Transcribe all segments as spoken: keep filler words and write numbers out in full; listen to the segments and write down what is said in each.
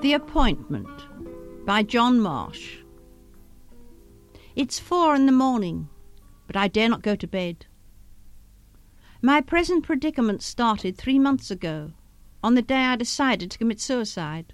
The Appointment by John Marsh. It's four in the morning, but I dare not go to bed. My present predicament started three months ago, on the day I decided to commit suicide.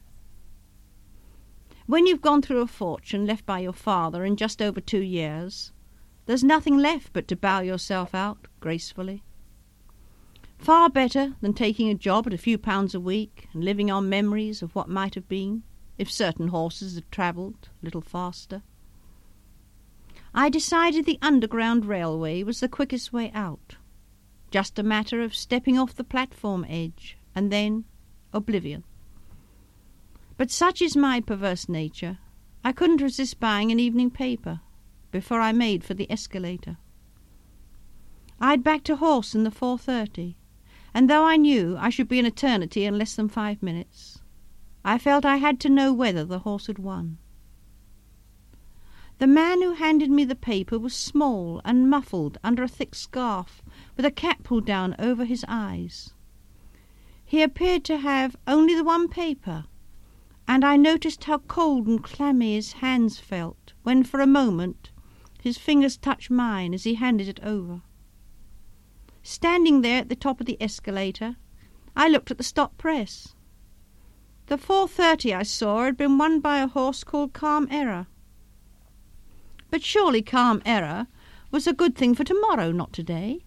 When you've gone through a fortune left by your father in just over two years, there's nothing left but to bow yourself out gracefully. Far better than taking a job at a few pounds a week and living on memories of what might have been, if certain horses had travelled a little faster. I decided the Underground Railway was the quickest way out. Just a matter of stepping off the platform edge, and then oblivion. But such is my perverse nature, I couldn't resist buying an evening paper before I made for the escalator. I'd backed a horse in the four thirty, and though I knew I should be an eternity in less than five minutes, I felt I had to know whether the horse had won. The man who handed me the paper was small and muffled under a thick scarf, with a cap pulled down over his eyes. He appeared to have only the one paper, and I noticed how cold and clammy his hands felt when, for a moment, his fingers touched mine as he handed it over. Standing there at the top of the escalator, I looked at the stop press. The four thirty I saw had been won by a horse called Calm Error. But surely Calm Error was a good thing for tomorrow, not today.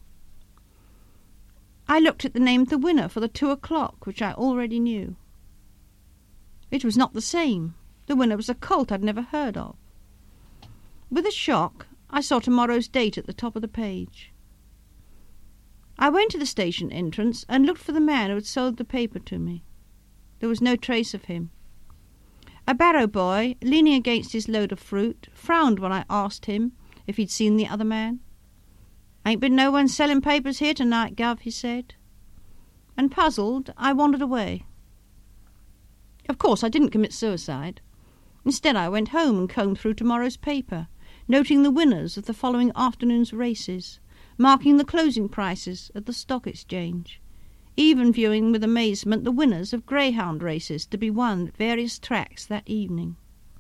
I looked at the name of the winner for the two o'clock, which I already knew. It was not the same. The winner was a colt I'd never heard of. With a shock, I saw tomorrow's date at the top of the page. I went to the station entrance and looked for the man who had sold the paper to me. There was no trace of him. A barrow boy, leaning against his load of fruit, frowned when I asked him if he'd seen the other man. "Ain't been no one selling papers here tonight, Gov," he said. And puzzled, I wandered away. Of course, I didn't commit suicide. Instead, I went home and combed through tomorrow's paper, noting the winners of the following afternoon's races, marking the closing prices at the stock exchange, even viewing with amazement the winners of greyhound races to be won at various tracks that evening.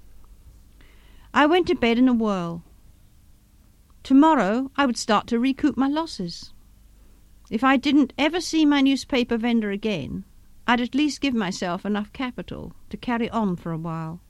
I went to bed in a whirl. Tomorrow I would start to recoup my losses. If I didn't ever see my newspaper vendor again, I'd at least give myself enough capital to carry on for a while.